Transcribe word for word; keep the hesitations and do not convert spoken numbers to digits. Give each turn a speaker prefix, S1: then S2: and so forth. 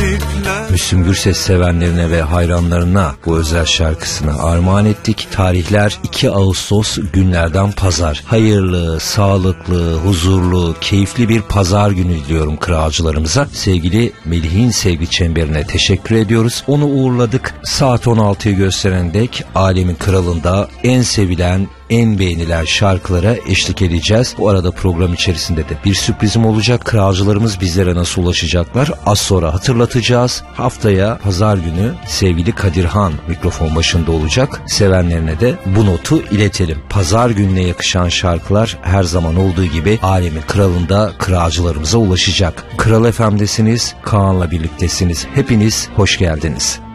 S1: Müslüm Gürses sevenlerine ve hayranlarına bu özel şarkısını armağan ettik. Tarihler iki Ağustos günlerden pazar. Hayırlı, sağlıklı, huzurlu, keyifli bir pazar günü diliyorum kralcılarımıza. Sevgili Melih'in sevgi çemberine teşekkür ediyoruz. Onu uğurladık. Saat on altıyı gösteren dek alemin kralında en sevilen, en beğenilen şarkılara eşlik edeceğiz. Bu arada program içerisinde de bir sürprizim olacak. Kralcılarımız bizlere nasıl ulaşacaklar? Az sonra hatırlatacağız. Haftaya pazar günü sevgili Kadirhan mikrofon başında olacak. Sevenlerine de bu notu iletelim. Pazar gününe yakışan şarkılar her zaman olduğu gibi alemin kralında kralcılarımıza ulaşacak. Kral F M'desiniz, Kaan'la birliktesiniz. Hepiniz hoş geldiniz.